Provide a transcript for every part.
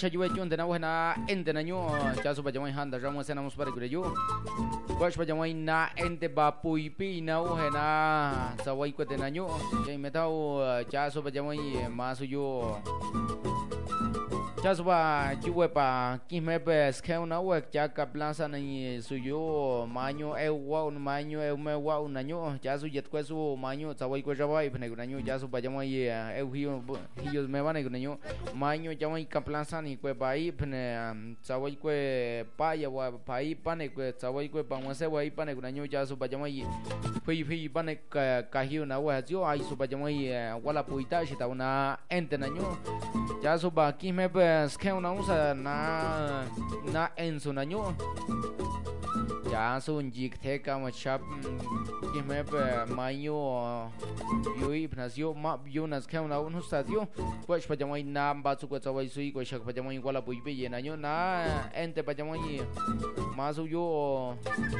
guacha yue chun de na buena ente na nyu cha su pa jamai handa ramo se namos para kureyu guach pa jamai na ente ba pui pi na buena sa wai ko de na nyu ye metau cha su pa jamai ma su yo cha su ba chue pa kisme pe skeu na we cha ka plaza ni su yo maño eu wa un maño eu me wa un año cha su jet ko su maño sa wai ko jabai pne ko año cha su pa jamai eu hiyo me van ko año maño jamai ka plaza ni ko bai pne sa wai ko pa ya wa pai pane ko sa wai ko pa mo se wai pane ko año cha su pa jamai phi pane ka hiyo na wa jo ai su pa jamai wala puita shi ta una ente na año cha su ba kisme pe skeu na usa na enso na nyo ya su jik the ka ma chap ki me pe mayo yui pnasio ma yunas skeu na un stadio pues pa jamai na ba su ko chawai sui ko shak pa jamai wala pui pe ye na nyo na ente pa jamai ma su yo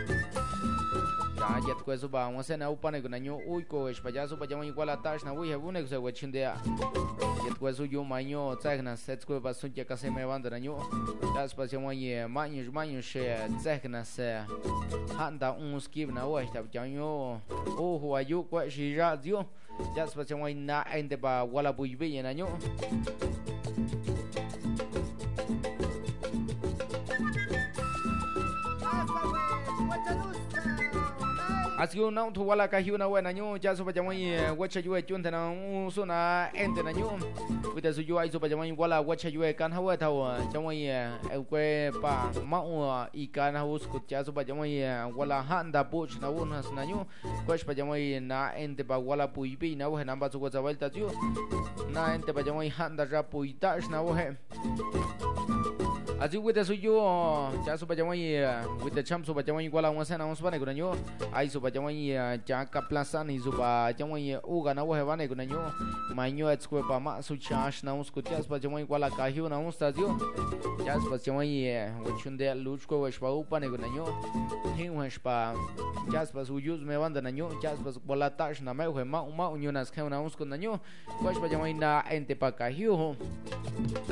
ya jet ko su ba mo se na upane ko na nyo ui ko es pa ja su pa jamai wala tash na ui he bune ko se wachin de jet ko su yo maño tsagna set ko ba sun ka se me banda na nyo ya spa se moye maño she tsagna se handa un skib na wa ta janyo o ho ayu ko shi ra dio ya spa se moye na ende ba wala bui be na nyo así una tu wala ka hiuna wa na nyo ya so pa jamai wacha yue chun na so na ente na nyo with su yu ai so pa jamai wala wacha yue kan hawa ta jamai e kwe pa ma i kan ha us ku ya so pa jamai wala handa buch na un has na nyo kwesh pa jamai na ente pa wala pui pi na wa na ba su ko zawal ta ju na ente pa jamai handa ra pui ta na wa he así with su yu ya so pa jamai with the cham so pa jamai wala wa sa na us ba ne ko na nyo ai so pa jamai cha ka plaza ni so pa jamai u ga na wa he ba ne ko na nyo maño et ko pa ma su chash na us ko ya pa jamai wala ka hiu na us ta dio ya pa jamai wachun de luch ko wa u pa ne ko na nyo hin wa pa ya pa su yu me banda na nyo ya pa wala tash na me he ma nyo nas ka na us ko na nyo wa pa jamai na ente pa ka hiu